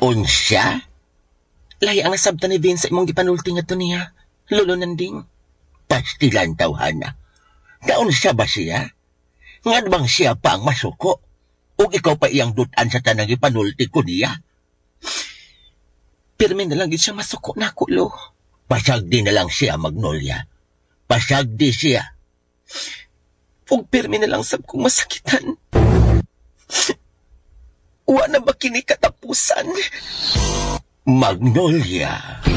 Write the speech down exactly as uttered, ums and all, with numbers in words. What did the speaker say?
Unsya? Lahi ang nasabta ni Vince sa imong gipanulti nga to niya. Lolo nanding. Pastilan tawhana. Daon siya ba siya? Nga bang siya pa ang masuko? O ikaw pa iyang dutan sa tanang ipanulti ko niya? Pirmi na lang gid siya masuko na ako, lo. Pasagdi na lang siya, Magnolia. Pasagdi siya. Ug pirmi na lang sab kong masakitan. Wa na ba kini katapusan? Magnolia.